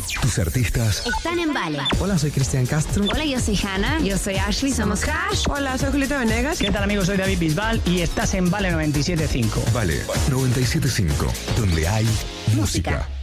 Tus artistas están en Vale. Hola, soy Cristian Castro. Hola, yo soy Hannah. Yo soy Ashley, somos Hash. Hola, soy Julieta Venegas. ¿Qué tal, amigos? Soy David Bisbal y estás en Vale 97.5. Vale 97.5, donde hay música.